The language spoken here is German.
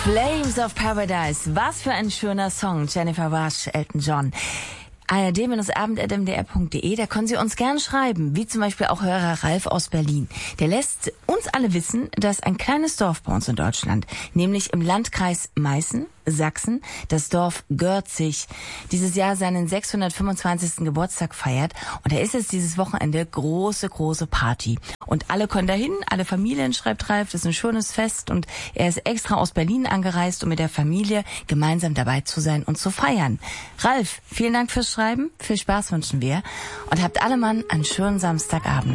Flames of Paradise. Was für ein schöner Song. Jennifer Rush, Elton John. ard-abend@mdr.de, da können Sie uns gern schreiben, wie zum Beispiel auch Hörer Ralf aus Berlin. Der lässt uns alle wissen, dass ein kleines Dorf bei uns in Deutschland, nämlich im Landkreis Meißen, Sachsen, das Dorf Görzig, dieses Jahr seinen 625. Geburtstag feiert. Und da ist es dieses Wochenende große Party. Und alle können dahin, alle Familien, schreibt Ralf, das ist ein schönes Fest. Und er ist extra aus Berlin angereist, um mit der Familie gemeinsam dabei zu sein und zu feiern. Ralf, vielen Dank fürs Schreiben, viel Spaß wünschen wir. Und habt alle Mann einen schönen Samstagabend.